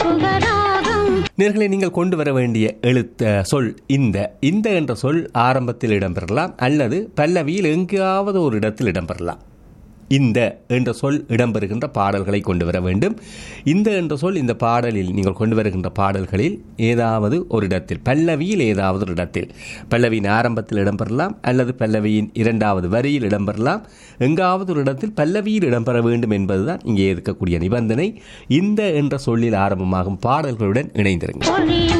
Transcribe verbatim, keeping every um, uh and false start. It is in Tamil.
நேர்களை நீங்கள் கொண்டு வர வேண்டிய எழுத்த சொல் இந்த இந்த என்ற சொல் ஆரம்பத்தில் இடம்பெறலாம் அல்லது பல்லவியில் எங்காவது ஒரு இடத்தில் இடம்பெறலாம். இந்த என்ற சொல் இடம்பெறுகின்ற பாடல்களை கொண்டு வர வேண்டும். இந்த என்ற சொல் இந்த பாடலில் நீங்கள் கொண்டு வருகின்ற பாடல்களில் ஏதாவது ஒரு இடத்தில் பல்லவியில் ஏதாவது ஒரு இடத்தில் பல்லவியின் ஆரம்பத்தில் இடம்பெறலாம் அல்லது பல்லவியின் இரண்டாவது வரியில் இடம்பெறலாம். எங்காவது ஒரு இடத்தில் பல்லவியில் இடம்பெற வேண்டும் என்பதுதான் இங்கே இருக்கக்கூடிய நிபந்தனை. இந்த என்ற சொல்லில் ஆரம்பமாகும் பாடல்களுடன் இணைந்திருங்கள்.